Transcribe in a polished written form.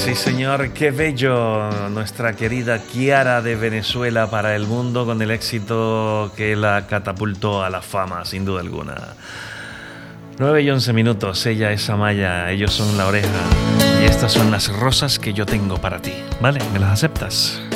Sí, señor, qué bello. Nuestra querida Kiara de Venezuela para el mundo con el éxito que la catapultó a la fama, sin duda alguna. 9:11. Ella es Amaya, ellos son La Oreja. Y estas son las rosas que yo tengo para ti. ¿Vale? ¿Me las aceptas?